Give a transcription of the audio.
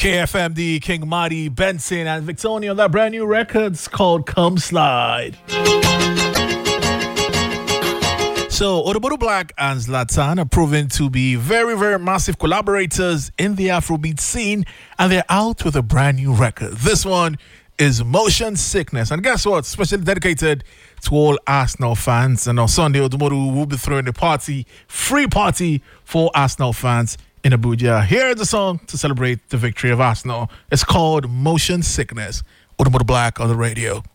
KFMD, King Marty, Benson, and Victoria on that brand new records called Come Slide. So, Odobodo Black and Zlatan are proven to be very, very massive collaborators in the Afrobeat scene, and they're out with a brand new record. This one is Motion Sickness. And guess what? Specially dedicated to all Arsenal fans. And on Sunday, Odobodo will be throwing a party, free party for Arsenal fans in Abuja. Here's the song to celebrate the victory of Arsenal. It's called Motion Sickness. Odobodo Black on the radio.